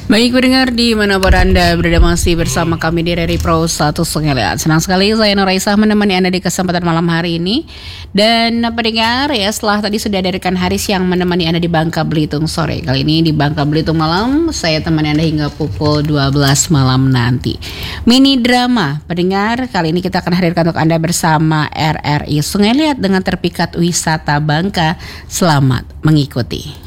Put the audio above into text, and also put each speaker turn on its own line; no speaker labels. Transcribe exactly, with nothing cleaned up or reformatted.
Baik pendengar di mana Anda berada masih bersama kami di Reri Pro satu Sungai. Senang sekali saya Nuraisah menemani Anda di kesempatan malam hari ini. Dan pendengar ya, setelah tadi sudah hadirkan Haris yang menemani Anda di Bangka Belitung sore. Kali ini di Bangka Belitung malam saya temani Anda hingga pukul dua belas malam nanti. Mini drama pendengar, kali ini kita akan hadirkan untuk Anda bersama R R I Sungai Liat dengan terpikat wisata Bangka. Selamat mengikuti.